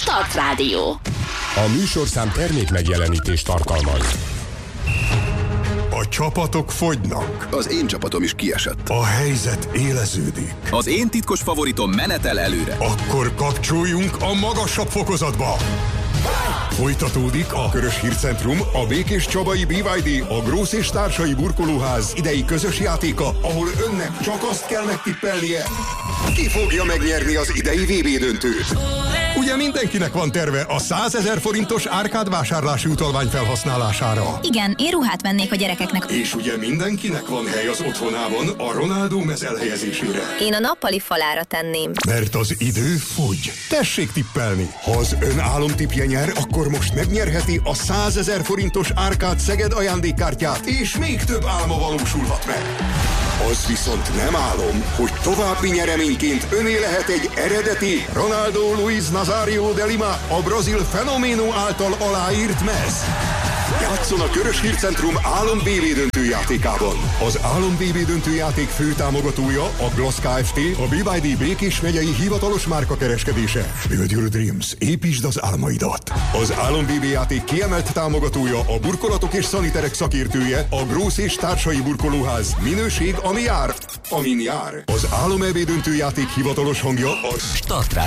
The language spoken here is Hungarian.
Start Rádió. A műsorszám termék megjelenítést tartalmaz. A csapatok fogynak. Az én csapatom is kiesett. A helyzet éleződik. Az én titkos favoritom menetel előre. Akkor kapcsoljunk a magasabb fokozatba. Folytatódik a Körös Hírcentrum, a Békés Csabai BYD, a Grósz és Társai Burkolóház idei közös játéka, ahol önnek csak azt kell megtippelnie, ki fogja megnyerni az idei VB döntőt. Ugye mindenkinek van terve a 100 000 forintos árkád vásárlási utalvány felhasználására. Igen, én ruhát vennék a gyerekeknek. És ugye mindenkinek van hely az otthonában a Ronaldo mez elhelyezésére. Én a nappali falára tenném. Mert az idő fogy. Tessék tippelni. Ha az ön álomtippje nyer, akkor most megnyerheti a 100 000 forintos árkád Szeged ajándékkártyát, és még több álma valósulhat meg. Az viszont nem álom, hogy további nyereményként öné lehet egy eredeti Ronaldo Luis Nazario de Lima, a brazil Fenómeno által aláírt mez. Játsszon a Körös Hírcentrum Álom BB döntőjátékában. Az Álom BB döntőjáték főtámogatója a Gloss Kft., a BYD Békés megyei hivatalos márkakereskedése. Build your dreams, építsd az álmaidat. Az Álom BB játék kiemelt támogatója, a burkolatok és szaniterek szakértője, a Grósz és Társai Burkolóház. Minőség, ami jár, amin jár. Az Álom EB döntőjáték hivatalos hangja a Start